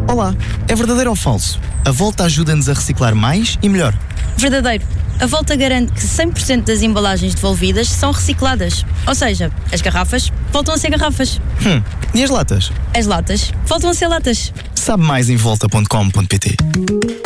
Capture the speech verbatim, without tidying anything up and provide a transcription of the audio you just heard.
Olá, é verdadeiro ou falso? A Volta ajuda-nos a reciclar mais e melhor. Verdadeiro. A Volta garante que cem por cento das embalagens devolvidas são recicladas. Ou seja, as garrafas voltam a ser garrafas. Hum, e as latas? As latas voltam a ser latas. Sabe mais em volta ponto com ponto pt.